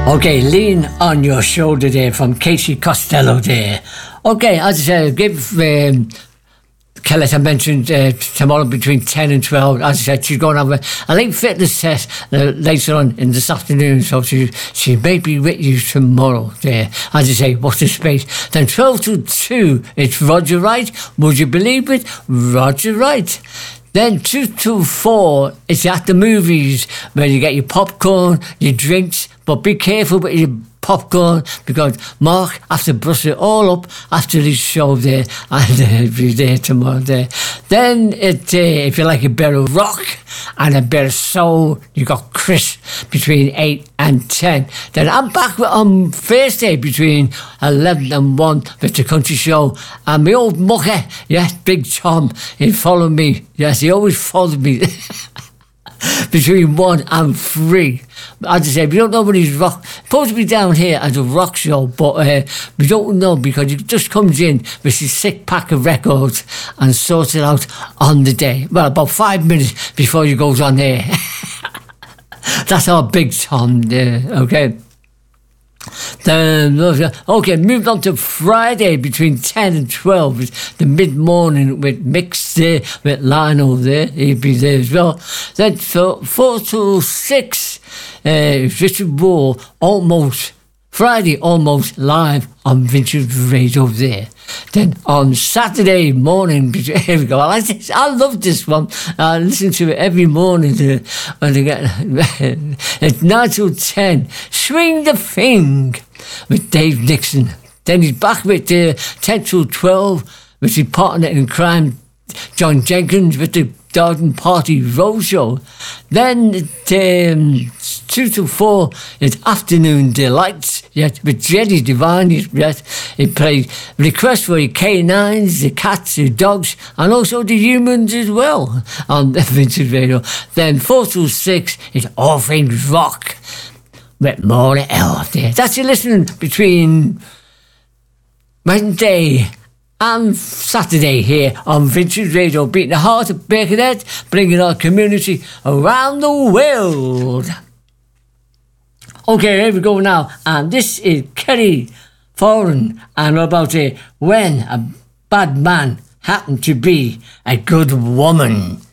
Okay, Lean on Your Shoulder there from Casey Costello there. Okay, as I said, give Kellett, I mentioned tomorrow between 10 and 12. As I said, she's going to have a late fitness test later on in this afternoon, so she may be with you tomorrow there. As I say, watch the space. Then 12 to 2, it's Roger Wright. Would you believe it? Roger Wright. Then 2 to 4, it's at the movies where you get your popcorn, your drinks, but be careful with your popcorn because Mark has to brush it all up after his show there and he'll be there tomorrow there. Then if you like a bit of rock and a bit of soul, you got Chris between 8 and 10. Then I'm back on Thursday between 11 and 1 with the country show. And my old mucker, yes, Big Tom, he followed me. Yes, he always followed me. Between 1 and 3. As I say, we don't know when he's supposed to be down here as a rock show, but we don't know because he just comes in with his sick pack of records and sorts it out on the day. Well, about 5 minutes before he goes on air. That's our Big Tom there, okay? Then, okay, moved on to Friday between 10 and 12. It's the mid-morning with Mix there, with Lionel there. He'll be there as well. Then 4 to 6, Richard Wall, Friday almost live on Vintage Radio there. Then on Saturday morning, here we go. I love this one. I listen to it every morning when I get it's 9 to 10. Swing the Thing with Dave Nixon. Then he's back with 10 to 12 with his partner in crime, John Jenkins, with the Garden Party Roadshow. Then 2 to 4 is Afternoon Delights, yes, with Jenny Divine, yes. He plays requests for the K9s, the cats, the dogs, and also the humans as well on Vintage Radio. Then 4 to 6 is All Things Rock with Maura Elf there. That's your listening between Wednesday and Saturday here on Vintage Radio, beating the heart of Birkenhead, bringing our community around the world. Okay, here we go now, and this is Kerry Foran, and about When a Bad Man Happened to Be a Good Woman.